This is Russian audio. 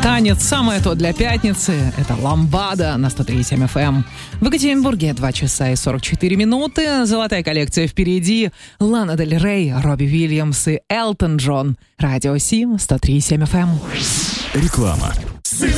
танец, самое то для пятницы. Это «Ламбада» на 103.7 FM. В Екатеринбурге 2 часа и 44 минуты. Золотая коллекция впереди. Лана Дель Рей, Робби Уильямс и Элтон Джон. Радио Сим, 103.7 FM. Реклама.